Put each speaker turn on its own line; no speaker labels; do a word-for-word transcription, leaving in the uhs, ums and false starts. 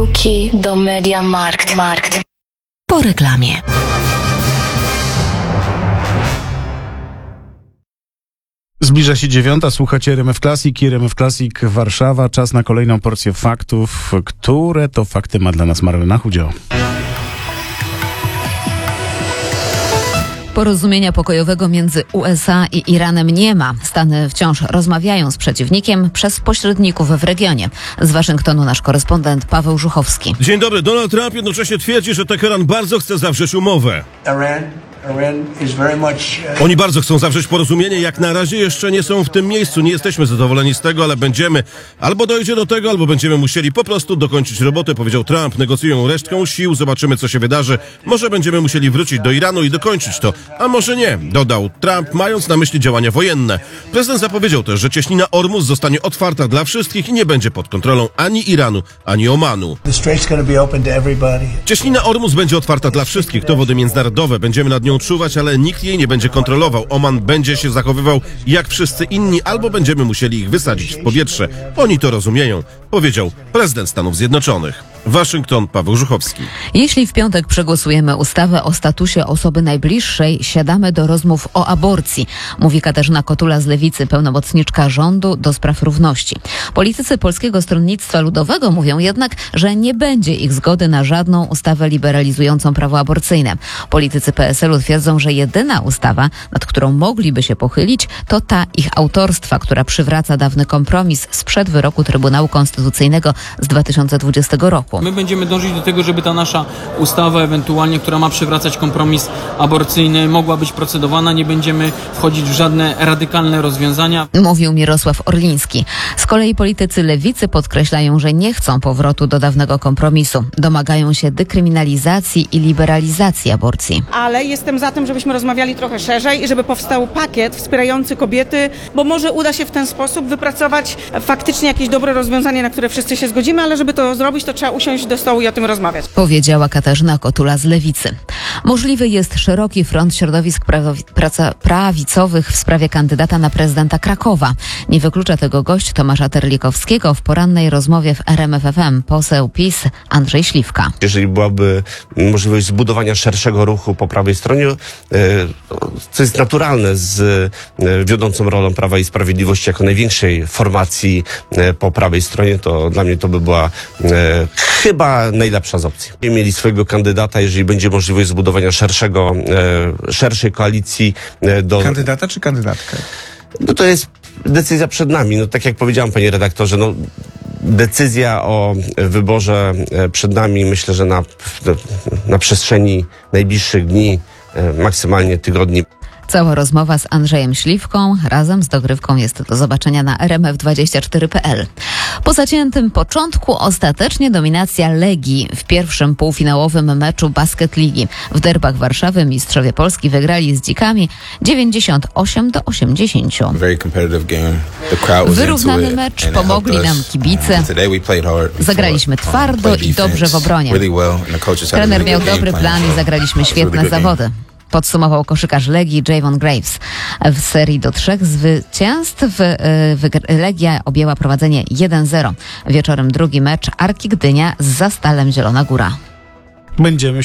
do Mediamarkt. Markt.
Po reklamie.
Zbliża się dziewiąta, słuchacie R M F Classic i R M F Classic Warszawa. Czas na kolejną porcję faktów. Które to fakty ma dla nas Marlena Chudzio?
Porozumienia pokojowego między U S A i Iranem nie ma. Stany wciąż rozmawiają z przeciwnikiem przez pośredników w regionie. Z Waszyngtonu nasz korespondent Paweł Żuchowski.
Dzień dobry. Donald Trump jednocześnie twierdzi, że Teheran bardzo chce zawrzeć umowę.
Iran.
Oni bardzo chcą zawrzeć porozumienie, jak na razie jeszcze nie są w tym miejscu, nie jesteśmy zadowoleni z tego, ale będziemy, albo dojdzie do tego, albo będziemy musieli po prostu dokończyć robotę, powiedział Trump. Negocjują resztką sił, zobaczymy co się wydarzy, może będziemy musieli wrócić do Iranu i dokończyć to, a może nie, dodał Trump, mając na myśli działania wojenne. Prezydent zapowiedział też, że cieśnina Ormus zostanie otwarta dla wszystkich i nie będzie pod kontrolą ani Iranu, ani Omanu. Cieśnina Ormus będzie otwarta dla wszystkich, to wody międzynarodowe, będziemy nad nią czuwać, ale nikt jej nie będzie kontrolował. Oman będzie się zachowywał jak wszyscy inni, albo będziemy musieli ich wysadzić w powietrze. Oni to rozumieją, powiedział prezydent Stanów Zjednoczonych. Waszyngton, Paweł Żuchowski.
Jeśli w piątek przegłosujemy ustawę o statusie osoby najbliższej, siadamy do rozmów o aborcji, mówi Katarzyna Kotula z Lewicy, pełnomocniczka rządu do spraw równości. Politycy Polskiego Stronnictwa Ludowego mówią jednak, że nie będzie ich zgody na żadną ustawę liberalizującą prawo aborcyjne. Politycy P S L u twierdzą, że jedyna ustawa, nad którą mogliby się pochylić, to ta ich autorstwa, która przywraca dawny kompromis sprzed wyroku Trybunału Konstytucyjnego z dwa tysiące dwudziestego roku.
My będziemy dążyć do tego, żeby ta nasza ustawa ewentualnie, która ma przywracać kompromis aborcyjny, mogła być procedowana. Nie będziemy wchodzić w żadne radykalne rozwiązania.
Mówił Mirosław Orliński. Z kolei politycy Lewicy podkreślają, że nie chcą powrotu do dawnego kompromisu. Domagają się dekryminalizacji i liberalizacji aborcji.
Ale jestem za tym, żebyśmy rozmawiali trochę szerzej i żeby powstał pakiet wspierający kobiety, bo może uda się w ten sposób wypracować faktycznie jakieś dobre rozwiązanie, na które wszyscy się zgodzimy, ale żeby to zrobić, to trzeba usiąść do stołu i o tym rozmawiać.
Powiedziała Katarzyna Kotula z Lewicy. Możliwy jest szeroki front środowisk prawi- praca- prawicowych w sprawie kandydata na prezydenta Krakowa. Nie wyklucza tego gość Tomasza Terlikowskiego w porannej rozmowie w R M F F M. Poseł PiS Andrzej Śliwka.
Jeżeli byłaby możliwość zbudowania szerszego ruchu po prawej stronie, co jest naturalne z wiodącą rolą Prawa i Sprawiedliwości jako największej formacji po prawej stronie, to dla mnie to by była chyba najlepsza z opcji. Mieli swojego kandydata, jeżeli będzie możliwość zbudowania szerszego, szerszej koalicji do...
Kandydata czy kandydatkę?
No to jest decyzja przed nami. No tak jak powiedziałam, panie redaktorze, no decyzja o wyborze przed nami, myślę, że na, na przestrzeni najbliższych dni, maksymalnie tygodni.
Cała rozmowa z Andrzejem Śliwką razem z dogrywką jest do zobaczenia na R M F dwadzieścia cztery kropka p l. Po zaciętym początku ostatecznie dominacja Legii w pierwszym półfinałowym meczu Basket Ligi. W derbach Warszawy mistrzowie Polski wygrali z Dzikami dziewięćdziesiąt osiem do osiemdziesięciu. Wyrównany mecz, pomogli nam kibice. Zagraliśmy twardo i dobrze w obronie. Trener miał dobry plan i zagraliśmy świetne zawody. Podsumował koszykarz Legii Javon Graves. W serii do trzech zwycięstw y, Legia objęła prowadzenie jeden zero. Wieczorem drugi mecz Arki Gdynia z Zastalem Zielona Góra.
Będziemy